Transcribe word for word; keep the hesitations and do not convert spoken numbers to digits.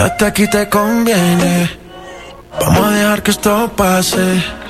Quédate aquí, te conviene. Vamos a dejar que esto pase.